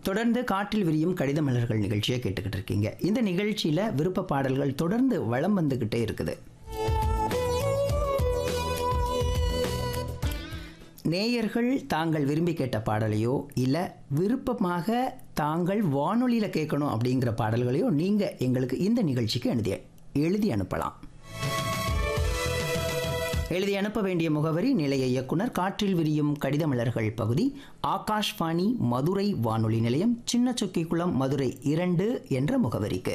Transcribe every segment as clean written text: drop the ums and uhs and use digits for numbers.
தொடர்ந்து காற்றில் விரியும் கடித மலர்கள் நிகழ்ச்சியை கேட்டுக்கிட்டு இருக்கீங்க. இந்த நிகழ்ச்சியில் விருப்ப பாடல்கள் தொடர்ந்து வளம் வந்துக்கிட்டே இருக்குது. நேயர்கள் தாங்கள் விரும்பி கேட்ட பாடலையோ இல்லை விருப்பமாக தாங்கள் வானொலியில் கேட்கணும் அப்படிங்கிற பாடல்களையோ நீங்கள் எங்களுக்கு இந்த நிகழ்ச்சிக்கு எழுதி அனுப்பலாம். எழுதி அனுப்ப வேண்டிய முகவரி நிலைய இயக்குனர், காற்றில் விரியும் கடிதமலர்கள் பகுதி, ஆகாஷ்வாணி மதுரை வானொலி நிலையம், சின்ன சொக்கிக்குளம், மதுரை 2 என்ற முகவரிக்கு.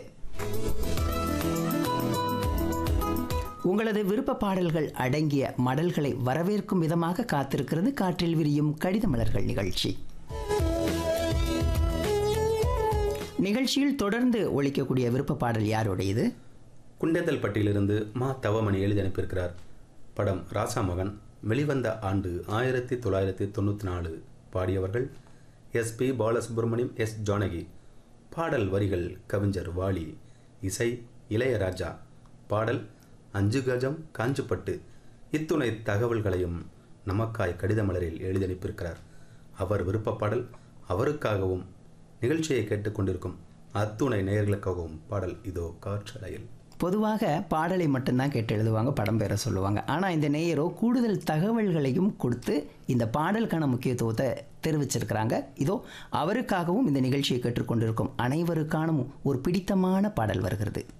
உங்களது விருப்ப பாடல்கள் அடங்கிய மடல்களை வரவேற்கும் விதமாக காத்திருக்கிறது காற்றில் விரியும் கடிதமலர்கள் நிகழ்ச்சி. நிகழ்ச்சியில் தொடர்ந்து ஒலிக்கக்கூடிய விருப்ப பாடல் யாருடையது? குண்டேத்தல் பட்டியிலிருந்து மா தவமணி எழுதி அனுப்பியிருக்கிறார். படம் ராசாமகன், வெளிவந்த ஆண்டு 1994. பாடியவர்கள் SP பாலசுப்ரமணியம், S ஜானகி. பாடல் வரிகள் கவிஞர் வாலி, இசை இளையராஜா. பாடல் 5 கஜம் காஞ்சிப்பட்டு. இத்துணை தகவல்களையும் நமக்காய் கடிதமலரில் எழுதி அனுப்பியிருக்கிறார். அவர் விருப்ப பாடல் அவருக்காகவும் நிகழ்ச்சியை கேட்டுக்கொண்டிருக்கும் அத்துணை நேயர்களுக்காகவும் பாடல் இதோ காற்றலையில். பொதுவாக பாடலை மட்டும்தான் கேட்டு எழுதுவாங்க, படம் பெற சொல்லுவாங்க. ஆனால் இந்த நேயரோ கூடுதல் தகவல்களையும் கொடுத்து இந்த பாடலுக்கான முக்கியத்துவத்தை தெரிவிச்சிருக்கிறாங்க. இதோ அவருக்காகவும் இந்த நிகழ்ச்சியை கேட்டுக்கொண்டிருக்கும் அனைவருக்கான ஒரு பிடித்தமான பாடல் வருகிறது.